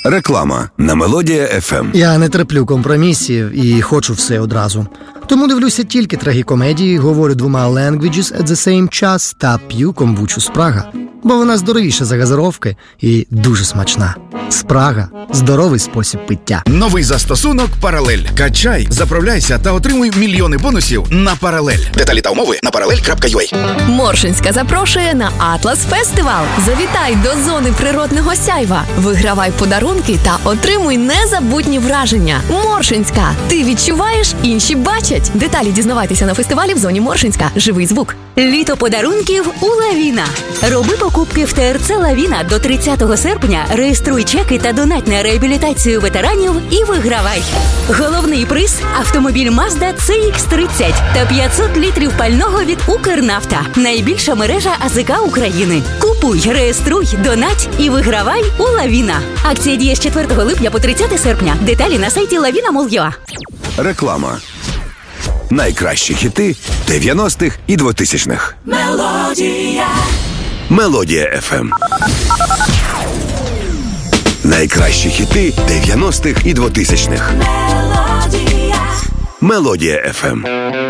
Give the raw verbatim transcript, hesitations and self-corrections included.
Реклама на Мелодія еф ем. Я не терплю компромісів і хочу все одразу. Тому дивлюся тільки трагікомедії, говорю двома languages at the same час та п'ю комбучу Спрага. Бо вона здоровіша за газировки і дуже смачна. Спрага – здоровий спосіб пиття. Новий застосунок «Паралель». Качай, заправляйся та отримуй мільйони бонусів на «Паралель». Деталі та умови на паралель крапка ю а. Моршинська запрошує на Атлас Фестивал. Завітай до зони природного сяйва. Вигравай подарунки та отримуй незабутні враження. Моршинська. Ти відчуваєш, інші бачать. Деталі дізнавайтеся на фестивалі в зоні Моршинська. Живий звук. Літо подарунків у Лавіна. Роби покупки в ТРЦ Лавіна до тридцятого серпня, реєструй чеки та донать на реабілітацію ветеранів і вигравай. Головний приз – автомобіль Mazda це ікс тридцять та п'ятсот літрів пального від Укрнафта. Найбільша мережа АЗК України. Купуй, реєструй, донать і вигравай у Лавіна. Акція діє з четвертого липня по тридцяте серпня. Деталі на сайті лавіна крапка ю а. Реклама. Найкращі хіти дев'яностих і двотисячних. Мелодія. Мелодія еф ем. Найкращі хіти дев'яностих і двотисячних. Мелодія. Мелодія еф ем.